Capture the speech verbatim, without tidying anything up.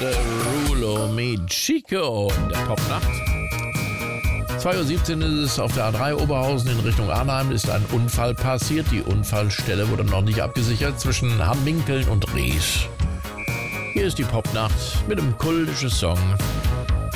Derulo mit Chico in der Popnacht. zwei Uhr siebzehn ist es auf der A drei Oberhausen in Richtung Arnheim. Ist ein Unfall passiert. Die Unfallstelle wurde noch nicht abgesichert zwischen Hamminkeln und Ries. Hier ist die Popnacht mit einem kultischen Song